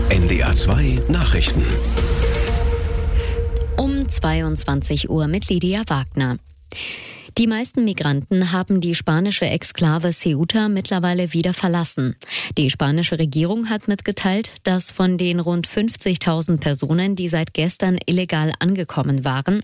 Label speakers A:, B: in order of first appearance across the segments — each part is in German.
A: NDR 2 Nachrichten.
B: Um 22 Uhr mit Lydia Wagner. Die meisten Migranten haben die spanische Exklave Ceuta mittlerweile wieder verlassen. Die spanische Regierung hat mitgeteilt, dass von den rund 50.000 Personen, die seit gestern illegal angekommen waren,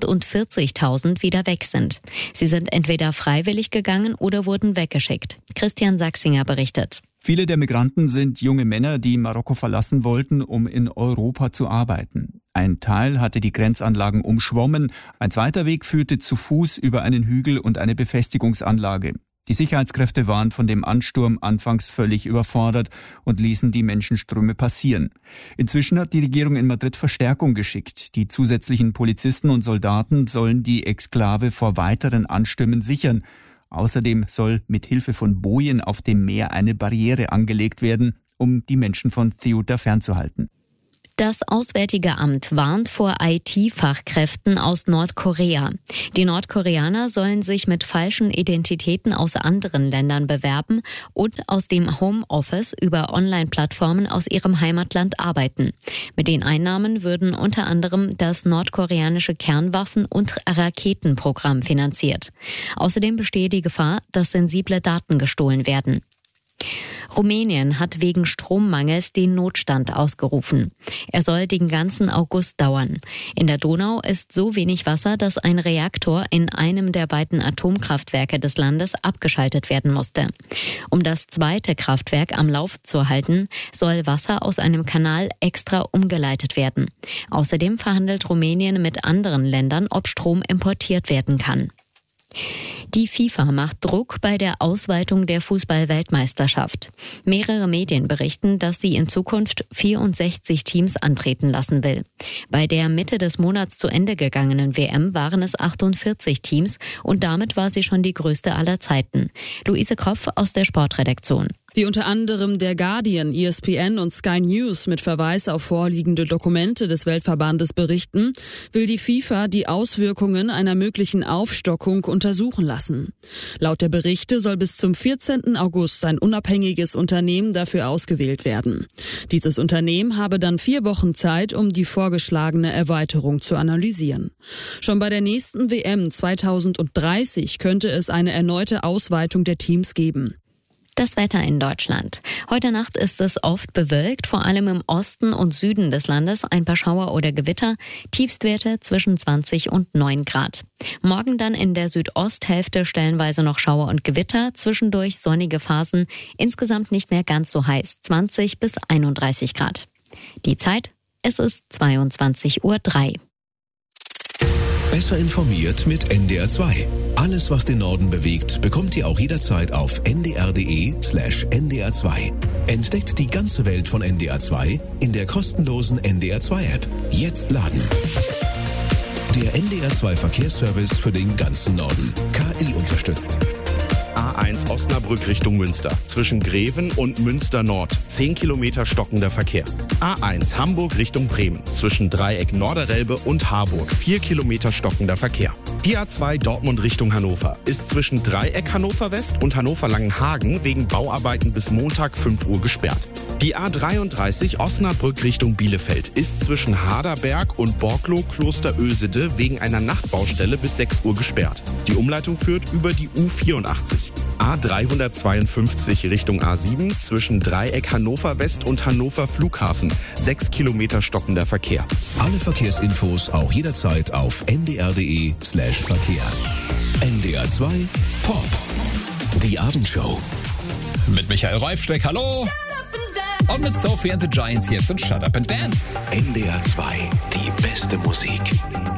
B: 48.000 wieder weg sind. Sie sind entweder freiwillig gegangen oder wurden weggeschickt. Christian Sachsinger berichtet.
C: Viele der Migranten sind junge Männer, die Marokko verlassen wollten, um in Europa zu arbeiten. Ein Teil hatte die Grenzanlagen umschwommen, ein zweiter Weg führte zu Fuß über einen Hügel und eine Befestigungsanlage. Die Sicherheitskräfte waren von dem Ansturm anfangs völlig überfordert und ließen die Menschenströme passieren. Inzwischen hat die Regierung in Madrid Verstärkung geschickt. Die zusätzlichen Polizisten und Soldaten sollen die Exklave vor weiteren Anstürmen sichern. Außerdem soll mit Hilfe von Bojen auf dem Meer eine Barriere angelegt werden, um die Menschen von Ceuta fernzuhalten.
B: Das Auswärtige Amt warnt vor IT-Fachkräften aus Nordkorea. Die Nordkoreaner sollen sich mit falschen Identitäten aus anderen Ländern bewerben und aus dem Homeoffice über Online-Plattformen aus ihrem Heimatland arbeiten. Mit den Einnahmen würden unter anderem das nordkoreanische Kernwaffen- und Raketenprogramm finanziert. Außerdem bestehe die Gefahr, dass sensible Daten gestohlen werden. Rumänien hat wegen Strommangels den Notstand ausgerufen. Er soll den ganzen August dauern. In der Donau ist so wenig Wasser, dass ein Reaktor in einem der beiden Atomkraftwerke des Landes abgeschaltet werden musste. Um das zweite Kraftwerk am Lauf zu halten, soll Wasser aus einem Kanal extra umgeleitet werden. Außerdem verhandelt Rumänien mit anderen Ländern, ob Strom importiert werden kann. Die FIFA macht Druck bei der Ausweitung der Fußball-Weltmeisterschaft. Mehrere Medien berichten, dass sie in Zukunft 64 Teams antreten lassen will. Bei der Mitte des Monats zu Ende gegangenen WM waren es 48 Teams und damit war sie schon die größte aller Zeiten. Luise Kropf aus der Sportredaktion.
D: Wie unter anderem der Guardian, ESPN und Sky News mit Verweis auf vorliegende Dokumente des Weltverbandes berichten, will die FIFA die Auswirkungen einer möglichen Aufstockung untersuchen lassen. Laut der Berichte soll bis zum 14. August ein unabhängiges Unternehmen dafür ausgewählt werden. Dieses Unternehmen habe dann 4 Wochen Zeit, um die vorgeschlagene Erweiterung zu analysieren. Schon bei der nächsten WM 2030 könnte es eine erneute Ausweitung der Teams geben.
B: Das Wetter in Deutschland. Heute Nacht ist es oft bewölkt, vor allem im Osten und Süden des Landes ein paar Schauer oder Gewitter, Tiefstwerte zwischen 20 und 9 Grad. Morgen dann in der Südosthälfte stellenweise noch Schauer und Gewitter, zwischendurch sonnige Phasen, insgesamt nicht mehr ganz so heiß, 20 bis 31 Grad. Die Zeit, es ist 22:03 Uhr.
A: Besser informiert mit NDR 2. Alles, was den Norden bewegt, bekommt ihr auch jederzeit auf ndr.de/ndr 2. Entdeckt die ganze Welt von NDR 2 in der kostenlosen NDR 2 App. Jetzt laden. Der NDR 2 Verkehrsservice für den ganzen Norden. KI unterstützt.
E: A1 Osnabrück Richtung Münster. Zwischen Greven und Münster Nord. 10 Kilometer stockender Verkehr. A1 Hamburg Richtung Bremen. Zwischen Dreieck Norderelbe und Harburg. 4 Kilometer stockender Verkehr. Die A2 Dortmund Richtung Hannover ist zwischen Dreieck Hannover West und Hannover Langenhagen wegen Bauarbeiten bis Montag 5 Uhr gesperrt. Die A33 Osnabrück Richtung Bielefeld ist zwischen Harderberg und Borklow Klosterösede wegen einer Nachtbaustelle bis 6 Uhr gesperrt. Die Umleitung führt über die U84. A352 Richtung A7 zwischen Dreieck Hannover West und Hannover Flughafen. 6 Kilometer stockender Verkehr.
A: Alle Verkehrsinfos auch jederzeit auf ndr.de/Verkehr. NDR 2 Pop. Die Abendshow.
F: Mit Michael Reifsteck, hallo. Und mit Sophie and the Giants, hier sind Shut Up and Dance.
A: NDR 2, die beste Musik.